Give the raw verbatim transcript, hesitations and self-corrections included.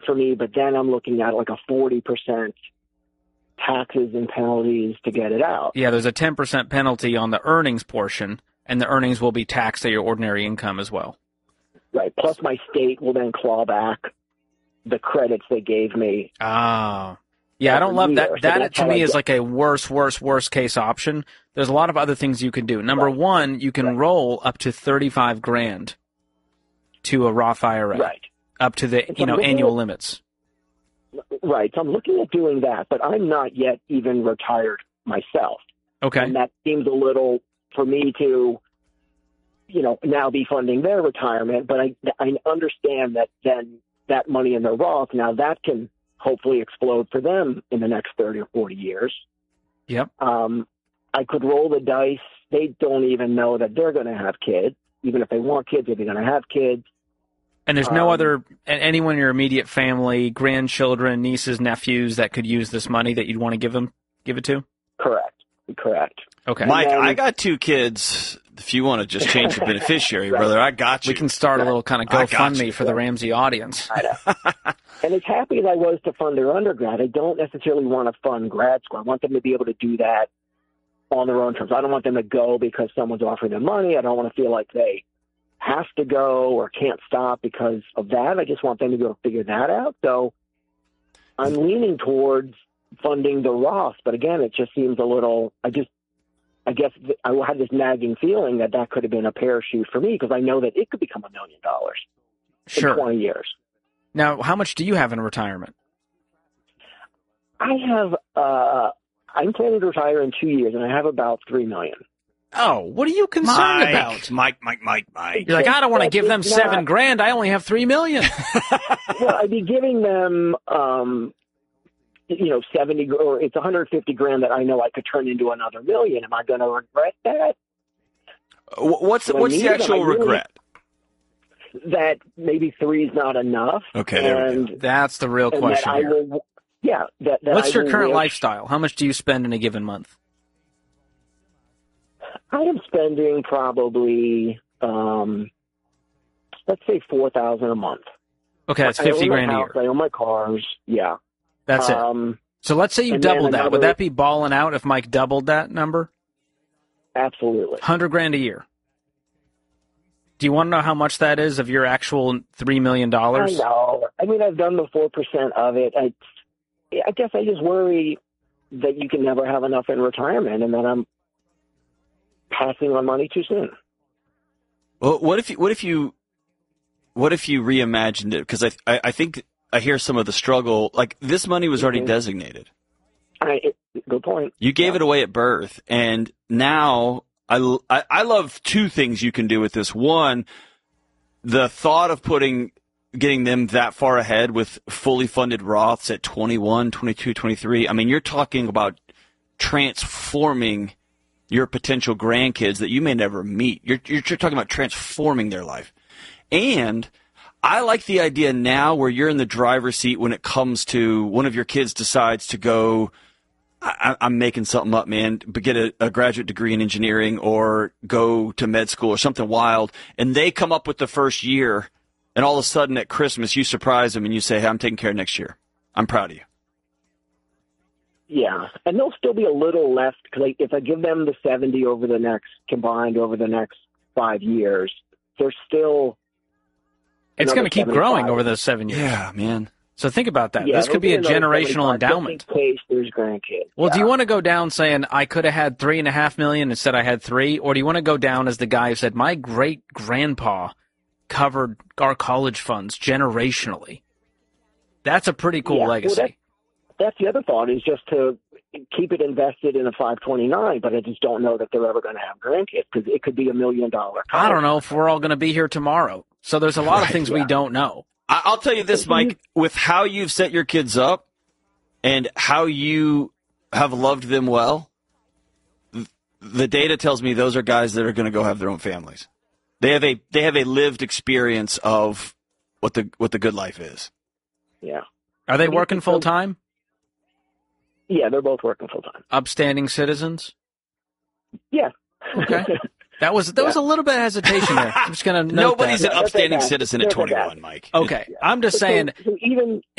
for me, but then I'm looking at like a forty percent taxes and penalties to get it out. Yeah, there's a ten percent penalty on the earnings portion, and the earnings will be taxed at your ordinary income as well. Right. Plus my state will then claw back the credits they gave me. Ah. Yeah, I don't love that. So that to me I is get. like a worse, worse, worst case option. There's a lot of other things you can do. Number Right. one, you can right. roll up to thirty-five grand to a Roth I R A. Right. Up to the, And you so know, I'm annual at, limits. Right. So I'm looking at doing that, but I'm not yet even retired myself. Okay. And that seems a little for me to, you know, now be funding their retirement. But I, I understand that then that money in the Roth, now that can hopefully explode for them in the next thirty or forty years. Yep. Um, I could roll the dice. They don't even know that they're going to have kids. Even if they want kids, if they're going to have kids. And there's no Um, other, anyone in your immediate family, grandchildren, nieces, nephews that could use this money that you'd want to give them, give it to? Correct. Correct. Okay. Mike, then- I got two kids. If you want to just change your beneficiary, brother, I got you. We can start a little kind of I got GoFundMe you. for the Ramsey audience. I know. And as happy as I was to fund their undergrad, I don't necessarily want to fund grad school. I want them to be able to do that on their own terms. I don't want them to go because someone's offering them money. I don't want to feel like they have to go or can't stop because of that. I just want them to go figure that out. So I'm leaning towards funding the Roth, but again, it just seems a little, I just, I guess th- I had this nagging feeling that that could have been a parachute for me because I know that it could become a million dollars in Sure. twenty years. Now, how much do you have in retirement? I have, uh, I'm planning to retire in two years and I have about three million. Oh, what are you concerned Mike, about? Mike, Mike, Mike, Mike. You're like, I don't want to That give them is seven not- grand. I only have three million. Well, I'd be giving them, um, you know, seventy or it's one hundred fifty grand that I know I could turn into another million. Am I going to regret that? Wh- What's Do I what's need the them? actual I really- regret? That maybe three is not enough. Okay, there we and, That's the real and question that I here. will, yeah. That, that What's I your will current wish- lifestyle? How much do you spend in a given month? I am spending probably, um, let's say four thousand a month. Okay, that's I fifty own my grand a house, year. I own my cars. Yeah. That's it. Um, So let's say you and then doubled that. Would another- that be balling out if Mike doubled that number? Absolutely. one hundred grand a year. Do you want to know how much that is of your actual three million I dollars? know. I mean, I've done the four percent of it. I, I guess I just worry that you can never have enough in retirement, and that I'm passing on money too soon. Well, what if you, what if you, what if you reimagined it? Because I, I, I think I hear some of the struggle. Like this money was already Mhm. designated. I, it, good point. You gave Yeah. it away at birth, and now I, I, I love two things you can do with this. One, the thought of putting, getting them that far ahead with fully funded Roths at twenty-one, twenty-two, twenty-three. I mean, you're talking about transforming your potential grandkids that you may never meet. You're, you're talking about transforming their life. And I like the idea now where you're in the driver's seat when it comes to one of your kids decides to go, I, I'm making something up, man, but get a, a graduate degree in engineering or go to med school or something wild, and they come up with the first year, and all of a sudden at Christmas you surprise them and you say, hey, I'm taking care of next year. I'm proud of you. Yeah, and there'll still be a little left because like, if I give them the seventy over the next combined over the next five years, there's still It's going to keep another growing seventy-five. over those seven years. Yeah, man. So think about that. Yeah, this could there'll be a another generational seventy-five endowment. just in case there's grandkids. Well, do Yeah. you want to go down saying I could have had three and a half million instead I had three, or do you want to go down as the guy who said my great grandpa covered our college funds generationally? That's a pretty cool Yeah, well, legacy. that- That's the other thought is just to keep it invested in a five twenty-nine, but I just don't know that they're ever going to have grandkids because it could be a million dollar. I don't know if we're all going to be here tomorrow. So there's a lot of Right, things we yeah. don't know. I- I'll tell you this, Mike, with how you've set your kids up and how you have loved them well, th- the data tells me those are guys that are going to go have their own families. They have a they have a lived experience of what the what the good life is. Yeah. Are they I mean, working so- full time? Yeah, they're both working full time. Upstanding citizens? Yeah. Okay. That was there was a little bit of hesitation there. I'm just going to note Nobody's that. an upstanding That's citizen at okay. twenty-one, Mike. Okay. I'm just saying So, so even